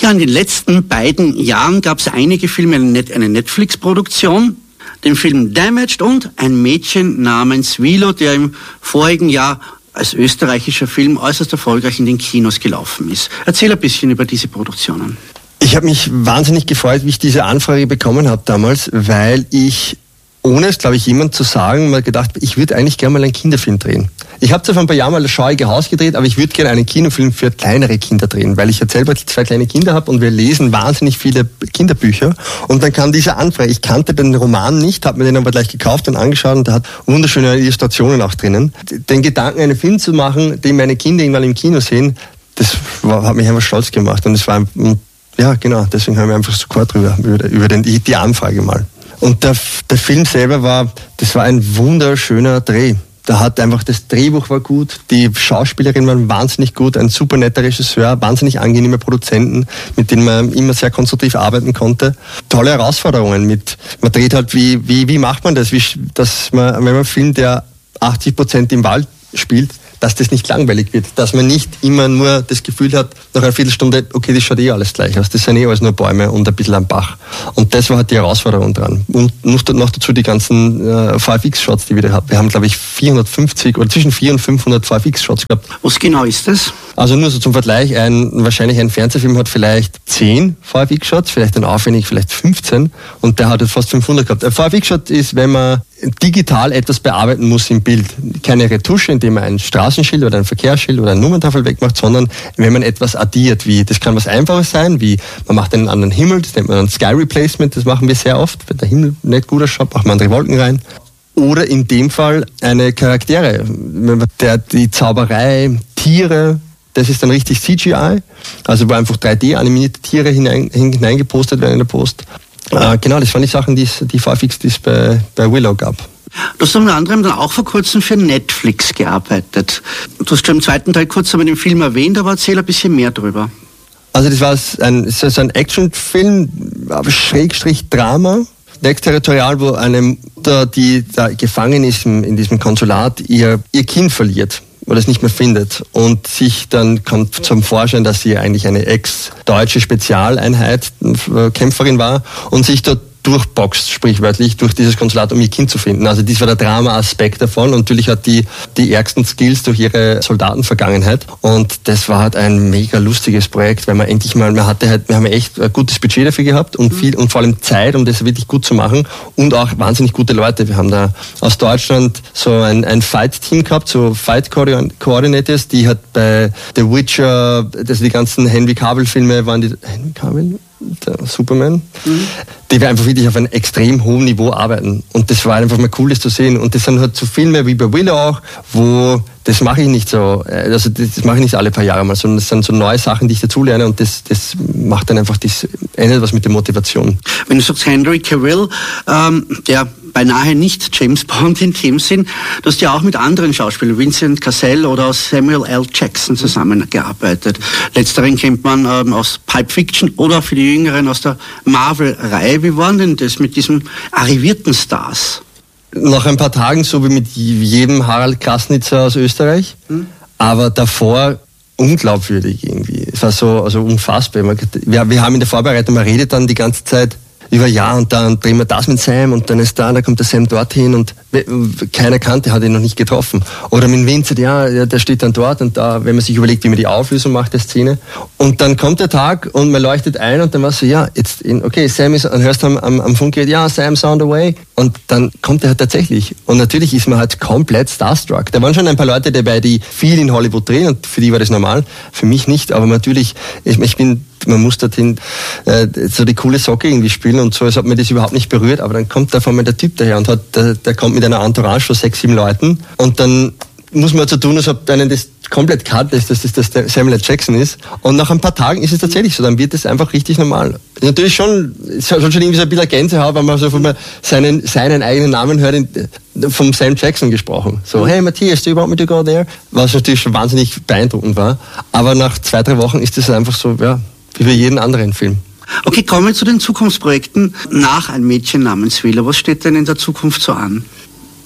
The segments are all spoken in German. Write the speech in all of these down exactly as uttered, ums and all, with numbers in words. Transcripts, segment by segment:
Ja, in den letzten beiden Jahren gab es einige Filme, eine Netflix-Produktion, den Film Damaged und Ein Mädchen namens Willow, der im vorigen Jahr als österreichischer Film äußerst erfolgreich in den Kinos gelaufen ist. Erzähl ein bisschen über diese Produktionen. Ich habe mich wahnsinnig gefreut, wie ich diese Anfrage bekommen habe damals, weil ich, ohne es, glaube ich, jemand zu sagen, mal gedacht, ich würde eigentlich gerne mal einen Kinderfilm drehen. Ich habe zwar vor ein paar Jahren mal das Schauige Haus gedreht, aber ich würde gerne einen Kinofilm für kleinere Kinder drehen, weil ich jetzt selber zwei kleine Kinder habe und wir lesen wahnsinnig viele Kinderbücher. Und dann kam diese Anfrage. Ich kannte den Roman nicht, habe mir den aber gleich gekauft und angeschaut und der hat wunderschöne Illustrationen auch drinnen. Den Gedanken, einen Film zu machen, den meine Kinder irgendwann im Kino sehen, das war, hat mich einfach stolz gemacht. Und es war, ja genau, deswegen haben wir einfach sofort drüber, über, über den, die, die Anfrage mal. Und der, der Film selber war, das war ein wunderschöner Dreh. Da hat einfach, das Drehbuch war gut, die Schauspielerin war wahnsinnig gut, ein super netter Regisseur, wahnsinnig angenehme Produzenten, mit denen man immer sehr konstruktiv arbeiten konnte. Tolle Herausforderungen mit, man dreht halt, wie, wie, wie macht man das? Wie, dass man, wenn man filmt, der achtzig Prozent im Wald spielt, dass das nicht langweilig wird, dass man nicht immer nur das Gefühl hat, nach einer Viertelstunde, okay, das schaut eh alles gleich aus, das sind eh alles nur Bäume und ein bisschen ein Bach. Und das war halt die Herausforderung dran. Und noch dazu die ganzen äh, fünf X Shots, die wir da haben. Wir haben, glaube ich, vierhundertfünfzig oder zwischen vierhundert und fünfhundert fünf X Shots gehabt. Was genau ist das? Also nur so zum Vergleich, ein, wahrscheinlich ein Fernsehfilm hat vielleicht zehn fünf X Shots, vielleicht ein aufwendig, vielleicht fünfzehn und der hat jetzt fast fünfhundert gehabt. Ein fünf X Shot ist, wenn man digital etwas bearbeiten muss im Bild. Keine Retusche, indem man ein Straßenschild oder ein Verkehrsschild oder eine Nummerntafel wegmacht, sondern wenn man etwas addiert, wie, das kann was Einfaches sein, wie man macht einen anderen Himmel, das nennt man ein Sky Replacement, das machen wir sehr oft, wenn der Himmel nicht gut ausschaut, macht man andere Wolken rein. Oder in dem Fall eine Charaktere, der, die Zauberei, Tiere, das ist dann richtig C G I, also wo einfach drei D animierte Tiere hinein, hineingepostet werden in der Post. Äh, genau, das waren die Sachen, die die fünf X, die es bei, bei Willow gab. Du hast unter anderem dann auch vor kurzem für Netflix gearbeitet. Du hast schon im zweiten Teil kurz aber den Film erwähnt, aber erzähl ein bisschen mehr drüber. Also das war ein, so ein Actionfilm, Schrägstrich Drama, exterritorial, wo eine Mutter, die da gefangen ist in diesem Konsulat, ihr, ihr Kind verliert oder es nicht mehr findet und sich dann kommt zum Vorschein, dass sie eigentlich eine ex-deutsche Spezialeinheit Kämpferin war und sich dort durchboxt, sprichwörtlich, durch dieses Konsulat, um ihr Kind zu finden. Also das war der Drama-Aspekt davon. Und natürlich hat die die ärgsten Skills durch ihre Soldatenvergangenheit. Und das war halt ein mega lustiges Projekt, weil man endlich mal, man hatte halt, wir haben echt ein gutes Budget dafür gehabt und viel und vor allem Zeit, um das wirklich gut zu machen und auch wahnsinnig gute Leute. Wir haben da aus Deutschland so ein, ein Fight-Team gehabt, so Fight-Coordinators, die hat bei The Witcher, also die ganzen Henry Cavill-Filme waren die, Henry Cavill? Der Superman, mhm. die wir einfach wirklich auf einem extrem hohen Niveau arbeiten. Und das war einfach mal cool, das zu sehen. Und das sind halt so Filme wie bei Willow auch, wo das mache ich nicht so, also das mache ich nicht alle paar Jahre mal, sondern das sind so neue Sachen, die ich dazulerne und das, das macht dann einfach, das ändert was mit der Motivation. Wenn du sagst Henry Cavill, ähm, der beinahe nicht James Bond in dem Sinn, du hast ja auch mit anderen Schauspielern, Vincent Cassel oder Samuel L. Jackson zusammengearbeitet. Letzteren kennt man ähm, aus Pulp Fiction oder für die Jüngeren aus der Marvel-Reihe. Wie war denn das mit diesen arrivierten Stars? Nach ein paar Tagen, so wie mit jedem Harald Krasnitzer aus Österreich, hm. aber davor unglaubwürdig irgendwie. Es war so also unfassbar. Wir, wir haben in der Vorbereitung, man redet dann die ganze Zeit über ja und dann drehen wir das mit Sam und dann ist da, dann kommt der Sam dorthin und keiner kannte, hat ihn noch nicht getroffen. Oder mit Vincent, ja, der steht dann dort und da, wenn man sich überlegt, wie man die Auflösung macht der Szene. Und dann kommt der Tag und man leuchtet ein und dann war so, ja, jetzt, in, okay, Sam ist, dann hörst du am, am, am Funkgerät, ja, Sam's on the way. Und dann kommt er halt tatsächlich. Und natürlich ist man halt komplett starstruck. Da waren schon ein paar Leute dabei, die viel in Hollywood drehen und für die war das normal. Für mich nicht, aber natürlich, ich, ich bin, man muss dorthin äh, so die coole Socke irgendwie spielen und so, als ob mir das überhaupt nicht berührt, aber dann kommt da vor mir der Typ daher und hat, der, der kommt mit einer Entourage von sechs, sieben Leuten und dann muss man so tun, als ob einen das komplett kalt ist, dass das, das der Samuel L. Jackson ist. Und nach ein paar Tagen ist es tatsächlich so, dann wird es einfach richtig normal. Natürlich schon, es hat schon irgendwie so ein bisschen Gänsehaut, wenn man so von seinen, seinen eigenen Namen hört, vom Sam Jackson gesprochen. So, hey Matthias, do you want me to go there? Was natürlich schon wahnsinnig beeindruckend war. Aber nach zwei, drei Wochen ist es einfach so, ja, wie bei jedem anderen Film. Okay, kommen wir zu den Zukunftsprojekten nach Ein Mädchen namens Willow. Was steht denn in der Zukunft so an?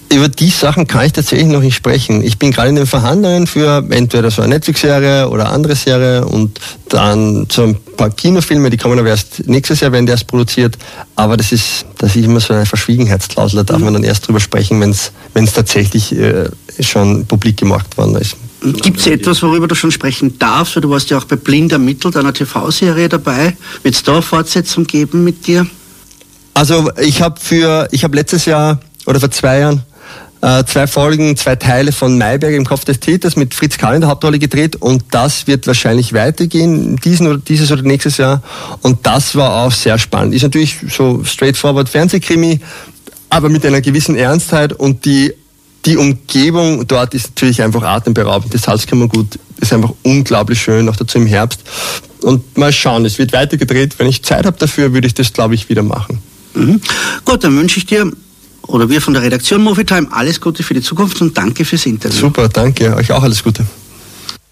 Über die Sachen kann ich tatsächlich noch nicht sprechen. Ich bin gerade in den Verhandlungen für entweder so eine Netflix-Serie oder andere Serie und dann so ein paar Kinofilme, die kommen aber erst nächstes Jahr, werden die erst produziert. Aber das ist, das ist immer so eine Verschwiegenheitsklausel, da darf mhm. man dann erst drüber sprechen, wenn es wenn es tatsächlich äh, schon publik gemacht worden ist. Gibt es etwas, worüber du schon sprechen darfst? Du warst ja auch bei Blind ermittelt, einer T V-Serie dabei. Wird es da eine Fortsetzung geben mit dir? Also ich habe für, ich habe letztes Jahr oder vor zwei Jahren äh, zwei Folgen, zwei Teile von Mayberg im Kopf des Täters mit Fritz Karl in der Hauptrolle gedreht und das wird wahrscheinlich weitergehen, diesen oder dieses oder nächstes Jahr und das war auch sehr spannend. Ist natürlich so straightforward Fernsehkrimi, aber mit einer gewissen Ernstheit und die die Umgebung dort ist natürlich einfach atemberaubend. Das Salzkammergut ist einfach unglaublich schön, auch dazu im Herbst. Und mal schauen, es wird weiter gedreht. Wenn ich Zeit habe dafür, würde ich das, glaube ich, wieder machen. Mhm. Gut, dann wünsche ich dir oder wir von der Redaktion Movie Time alles Gute für die Zukunft und danke fürs Interview. Super, danke. Euch auch alles Gute.